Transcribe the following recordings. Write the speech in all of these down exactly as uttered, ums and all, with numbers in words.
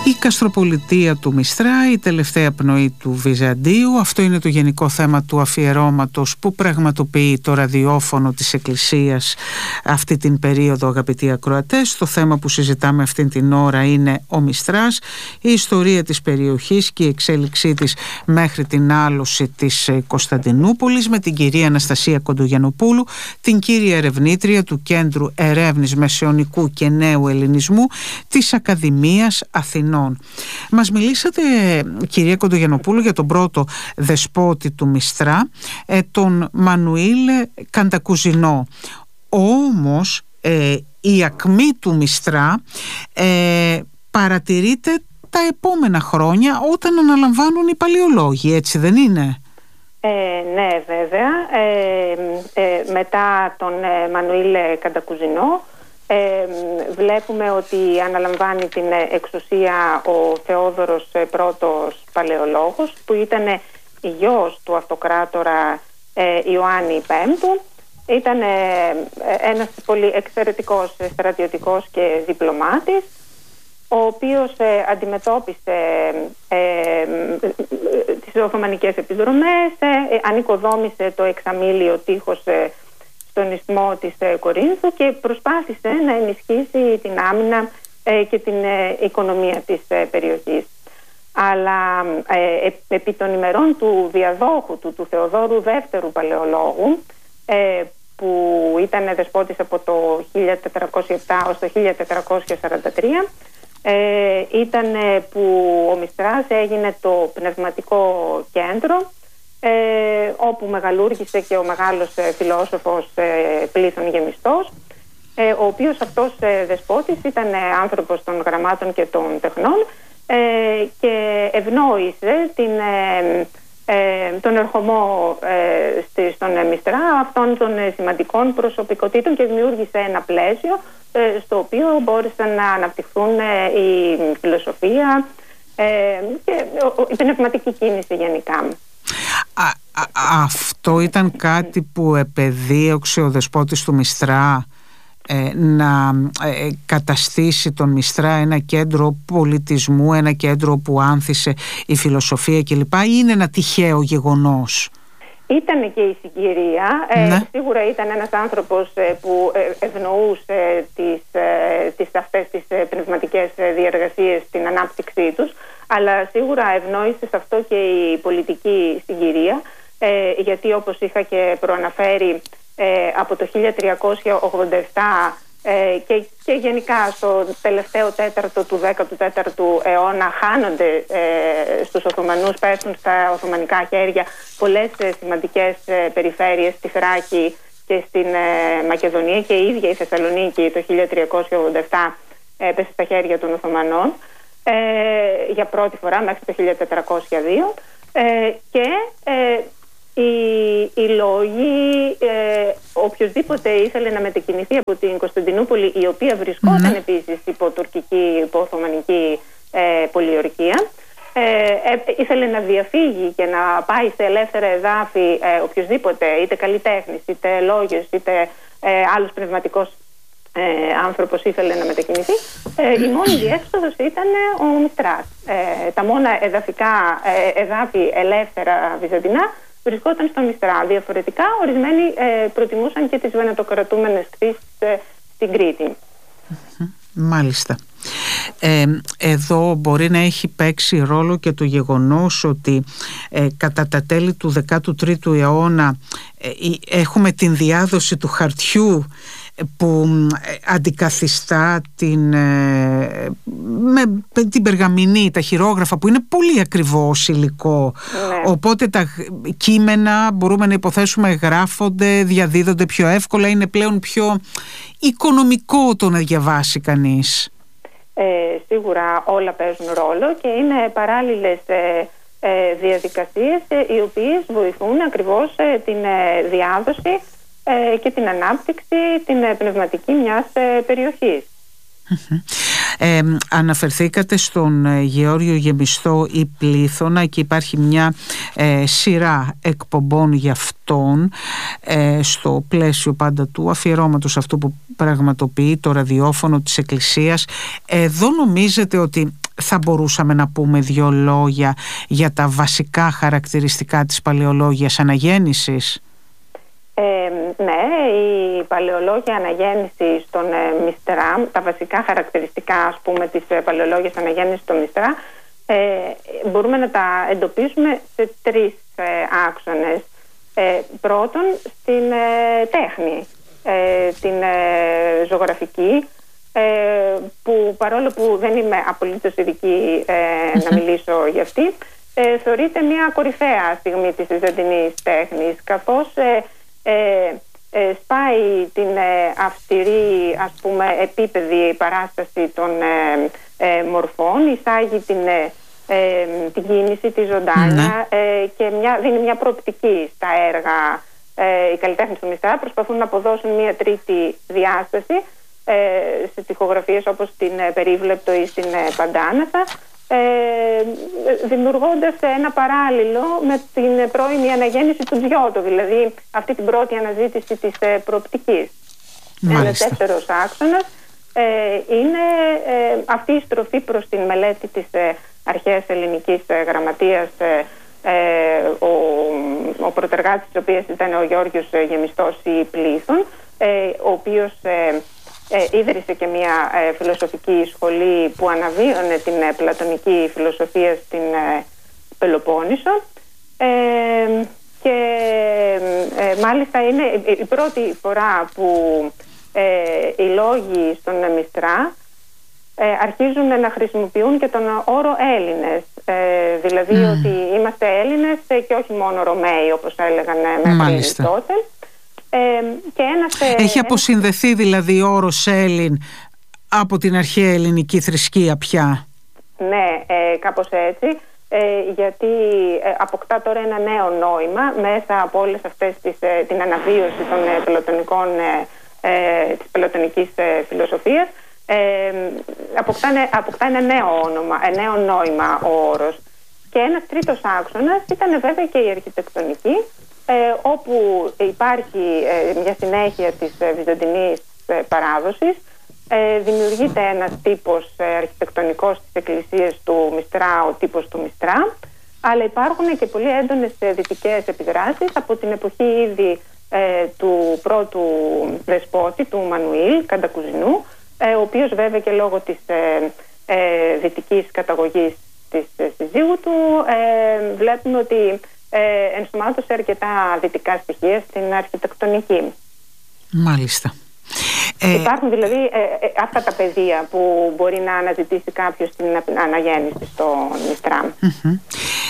Η Καστροπολιτεία του Μυστρά, η τελευταία πνοή του Βυζαντίου. Αυτό είναι το γενικό θέμα του αφιερώματος που πραγματοποιεί το ραδιόφωνο της Εκκλησίας αυτή την περίοδο, αγαπητοί ακροατές. Το θέμα που συζητάμε αυτή την ώρα είναι ο Μυστράς, η ιστορία της περιοχής και η εξέλιξή της μέχρι την άλωση της Κωνσταντινούπολης, με την κυρία Αναστασία Κοντογιαννοπούλου, την κύρια ερευνήτρια του Κέντρου Ερεύνης Μεσαιωνικού και Νέου Ελληνισμού της Ακαδημίας Αθηνών. Μας μιλήσατε, κυρία Κοντογιαννοπούλου, για τον πρώτο δεσπότη του Μυστρά, τον Μανουήλ Καντακουζινό. Όμως ε, η ακμή του Μυστρά ε, παρατηρείται τα επόμενα χρόνια όταν αναλαμβάνουν οι παλαιολόγοι, έτσι δεν είναι? Ε, ναι, βέβαια. Ε, ε, μετά τον ε, Μανουήλ Καντακουζινό Ε, βλέπουμε ότι αναλαμβάνει την εξουσία ο Θεόδωρος πρώτος Παλαιολόγος, που ήταν γιος του αυτοκράτορα ε, Ιωάννη Πέμπτου. Ήταν ε, ένας πολύ εξαιρετικός στρατιωτικός και διπλωμάτης, ο οποίος ε, αντιμετώπισε ε, ε, τις Οθωμανικές επιδρομές, ε, ανοικοδόμησε το εξαμήλιο τείχος ε, στον ισθμό της Κορίνθου και προσπάθησε να ενισχύσει την άμυνα ε, και την ε, οικονομία της ε, περιοχής. Αλλά ε, επί των ημερών του διαδόχου του, του Θεοδόρου δεύτερου Παλαιολόγου, ε, που ήταν δεσπότης από το χίλια τετρακόσια επτά ως το χίλια τετρακόσια σαράντα τρία, ε, ήταν που ο Μυστράς έγινε το πνευματικό κέντρο, Ε, όπου μεγαλούργησε και ο μεγάλος ε, φιλόσοφος ε, Πλήθων Γεμιστός, ε, ο οποίος αυτός ε, δεσπότης ήταν ε, άνθρωπος των γραμμάτων και των τεχνών ε, και ευνόησε την, ε, ε, τον ερχομό ε, στη, στον ε, Μυστρά αυτών των ε, σημαντικών προσωπικότητων και δημιούργησε ένα πλαίσιο ε, στο οποίο μπόρεσαν να αναπτυχθούν ε, η φιλοσοφία ε, και ε, η πνευματική κίνηση γενικά. Α, α, αυτό ήταν κάτι που επεδίωξε ο δεσπότης του Μυστρά, ε, να ε, καταστήσει τον Μυστρά ένα κέντρο πολιτισμού, ένα κέντρο που άνθησε η φιλοσοφία κλπ, ή είναι ένα τυχαίο γεγονός? Ήταν και η συγκυρία. Ναι. Ε, σίγουρα ήταν ένας άνθρωπος ε, που ε, ευνοούσε τις, ε, τις αυτές τις ε, πνευματικές ε, διεργασίες, την ανάπτυξή τους, αλλά σίγουρα ευνόησε σε αυτό και η πολιτική συγκυρία, ε, γιατί όπως είχα και προαναφέρει, ε, από το χίλια τριακόσια ογδόντα επτά ε, και, και γενικά στο τελευταίο τέταρτο του δέκατου τέταρτου αιώνα χάνονται ε, στους Οθωμανούς, πέφτουν στα Οθωμανικά χέρια πολλές ε, σημαντικές ε, περιφέρειες στη Θράκη και στην ε, Μακεδονία, και η ίδια η Θεσσαλονίκη το χίλια τριακόσια ογδόντα επτά έπεσε στα χέρια των Οθωμανών ε, για πρώτη φορά μέχρι το χίλια τετρακόσια δύο, ε, και ε, Οι, οι λόγοι, ε, οποιοσδήποτε ήθελε να μετακινηθεί από την Κωνσταντινούπολη, η οποία βρισκόταν mm. επίσης υπό τουρκική, υπό οθωμανική ε, πολιορκία, ε, ε, ήθελε να διαφύγει και να πάει σε ελεύθερα εδάφη, ε, οποιοσδήποτε, είτε καλλιτέχνης, είτε λόγιος, είτε ε, άλλος πνευματικός ε, άνθρωπος ήθελε να μετακινηθεί, ε, η μόνη διέξοδος ήταν ο Μυστράς. Ε, τα μόνα εδαφικά, ε, εδάφη ελεύθερα βυζαντινά βρισκόταν στο Μυστρά. Διαφορετικά, ορισμένοι ε, προτιμούσαν και τις βενετοκρατούμενες κτήσεις ε, στην Κρήτη. Μάλιστα. Ε, εδώ μπορεί να έχει παίξει ρόλο και το γεγονός ότι ε, κατά τα τέλη του δέκατου τρίτου αιώνα ε, έχουμε την διάδοση του χαρτιού που αντικαθιστά την, με, την περγαμηνή, τα χειρόγραφα, που είναι πολύ ακριβό υλικό. Ναι. Οπότε τα κείμενα μπορούμε να υποθέσουμε γράφονται, διαδίδονται πιο εύκολα, είναι πλέον πιο οικονομικό το να διαβάσει κανείς. Ε, σίγουρα όλα παίζουν ρόλο και είναι παράλληλες ε, ε, διαδικασίες ε, οι οποίες βοηθούν ακριβώς ε, την ε, διάδοση και την ανάπτυξη, την πνευματική μιας περιοχής. Ε, αναφερθήκατε στον Γεώργιο Γεμιστό ή Πλήθωνα και υπάρχει μια ε, σειρά εκπομπών για αυτόν ε, στο πλαίσιο πάντα του αφιερώματος αυτού που πραγματοποιεί το ραδιόφωνο της Εκκλησίας. Εδώ νομίζετε ότι θα μπορούσαμε να πούμε δύο λόγια για τα βασικά χαρακτηριστικά της παλαιολόγιας αναγέννησης? Ε, ναι, η παλαιολόγια αναγέννηση στον ε, Μιστρά, τα βασικά χαρακτηριστικά, ας πούμε, της ε, παλαιολόγιας αναγέννησης στον Μιστρά, ε, μπορούμε να τα εντοπίσουμε σε τρεις ε, άξονες. Ε, πρώτον, στην ε, τέχνη, ε, την ε, ζωγραφική, ε, που παρόλο που δεν είμαι απολύτως ειδική ε, να μιλήσω για αυτή, ε, θεωρείται μια κορυφαία στιγμή της βυζαντινής τέχνης, καθώς ε, Ε, ε, σπάει την ε, αυστηρή, ας πούμε, επίπεδη παράσταση των ε, ε, μορφών, εισάγει την, ε, ε, την κίνηση, τη ζωντάνια ε, και μια, δίνει μια προοπτική στα έργα. Ε, οι καλλιτέχνες του Μιστρά προσπαθούν να αποδώσουν μια τρίτη διάσταση ε, σε τοιχογραφίες όπως την ε, Περίβλεπτο ή στην ε, Παντάναθα, Ε, δημιουργώντας ένα παράλληλο με την πρώιμη αναγέννηση του Τζιώτο, δηλαδή αυτή την πρώτη αναζήτηση της ε, προοπτικής. Ένας δεύτερος άξονας ε, είναι ε, αυτή η στροφή προς την μελέτη της ε, αρχαίας ελληνικής ε, γραμματείας, ε, ε, ο, ο πρωτεργάτης της οποίας ήταν ο Γεώργιος ε, Γεμιστός ή Πλήθων, ε, ο οποίος ε, Ε, ίδρυσε και μια ε, φιλοσοφική σχολή που αναβίωνε την ε, πλατωνική φιλοσοφία στην ε, Πελοπόννησο ε, και ε, μάλιστα είναι η, η πρώτη φορά που ε, οι λόγοι στον Μιστρά ε, αρχίζουν να χρησιμοποιούν και τον όρο Έλληνες, ε, δηλαδή mm. ότι είμαστε Έλληνες και όχι μόνο Ρωμαίοι, όπως έλεγαν μέχρι τότε. Ε, και ένας, Έχει αποσυνδεθεί δηλαδή ο όρος Έλλην από την αρχαία ελληνική θρησκεία πια? Ναι, ε, κάπως έτσι, ε, γιατί ε, αποκτά τώρα ένα νέο νόημα μέσα από όλες αυτές τις, ε, την αναβίωση των ε, πελωτονικών, ε, ε, της πελωτονικής ε, φιλοσοφίας. ε, αποκτά, αποκτά ένα νέο όνομα, ένα νέο νόημα ο όρος. Και ένας τρίτος άξονας ήταν βέβαια και η αρχιτεκτονική, Ε, όπου υπάρχει ε, μια συνέχεια της ε, βυζαντινής ε, παράδοσης. Ε, δημιουργείται ένας τύπος ε, αρχιτεκτονικός στις εκκλησίες του Μιστρά, ο τύπος του Μιστρά, αλλά υπάρχουν και πολύ έντονες ε, δυτικές επιδράσεις από την εποχή ήδη ε, του πρώτου δεσπότη, του Μανουήλ Καντακουζινού, ε, ο οποίος βέβαια και λόγω της ε, ε, δυτικής καταγωγής της ε, συζύγου του ε, βλέπουμε ότι Ε, ενσωμάτωσε αρκετά δυτικά στοιχεία στην αρχιτεκτονική. Μάλιστα. Υπάρχουν δηλαδή ε, ε, αυτά τα πεδία που μπορεί να αναζητήσει κάποιος στην αναγέννηση στο Μιστρά. Mm-hmm.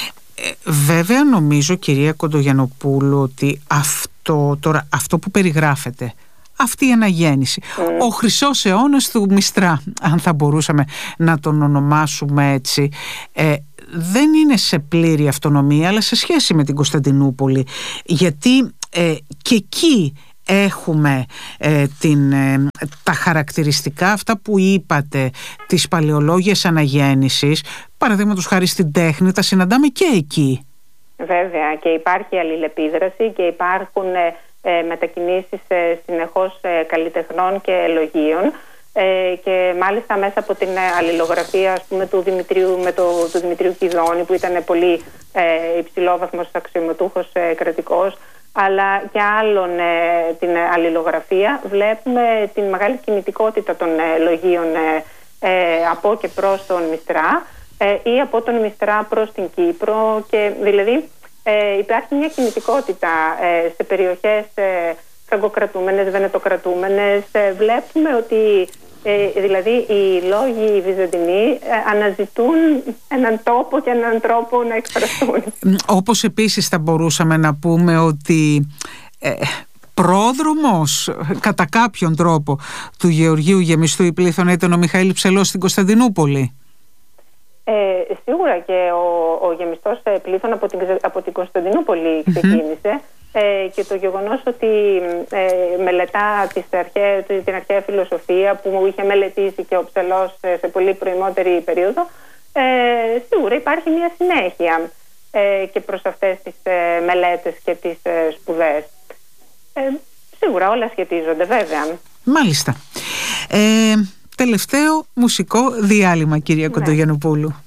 Ε, βέβαια νομίζω, κυρία Κοντογιαννοπούλου, ότι αυτό, τώρα, αυτό που περιγράφεται, αυτή η αναγέννηση, mm. ο χρυσός αιώνας του Μιστρά, αν θα μπορούσαμε να τον ονομάσουμε έτσι, ε, δεν είναι σε πλήρη αυτονομία, αλλά σε σχέση με την Κωνσταντινούπολη, γιατί ε, και εκεί έχουμε ε, την, ε, τα χαρακτηριστικά αυτά που είπατε της παλαιολόγιας αναγέννησης, παραδείγματος χάρη στην τέχνη, τα συναντάμε και εκεί. Βέβαια, και υπάρχει αλληλεπίδραση και υπάρχουν ε, ε, μετακινήσεις ε, συνεχώς ε, καλλιτεχνών και λογίων. Ε, και μάλιστα μέσα από την αλληλογραφία, ας πούμε, του Δημητρίου με το, του Δημητρίου Κιδώνη, που ήταν πολύ ε, υψηλόβαθμος αξιωματούχος ε, κρατικός, αλλά και άλλων ε, την αλληλογραφία, βλέπουμε την μεγάλη κινητικότητα των ε, λογίων ε, ε, από και προς τον Μιστρά ε, ή από τον Μιστρά προς την Κύπρο, και δηλαδή ε, υπάρχει μια κινητικότητα ε, σε περιοχές ε, φραγκοκρατούμενες, βενετοκρατούμενες. Ε, βλέπουμε ότι Ε, δηλαδή οι λόγοι οι Βυζαντινοί ε, αναζητούν έναν τόπο και έναν τρόπο να εκφραστούν. Όπως επίσης θα μπορούσαμε να πούμε ότι ε, πρόδρομος κατά κάποιον τρόπο του Γεωργίου Γεμιστού ή Πλήθωνα ήταν ο Μιχαήλ Ψελός στην Κωνσταντινούπολη. Ε, σίγουρα και ο, ο Γεμιστός Πλήθων από την, από την Κωνσταντινούπολη ξεκίνησε. Mm-hmm. Ε, και το γεγονός ότι ε, μελετά τις αρχαίες, την αρχαία φιλοσοφία που είχε μελετήσει και ο Ψελός ε, σε πολύ προημότερη περίοδο, ε, σίγουρα υπάρχει μια συνέχεια ε, και προς αυτές τις ε, μελέτες και τις ε, σπουδές. Ε, σίγουρα όλα σχετίζονται, βέβαια. Μάλιστα. Ε, τελευταίο μουσικό διάλειμμα, κυρία ναι. Κοντογιαννοπούλου.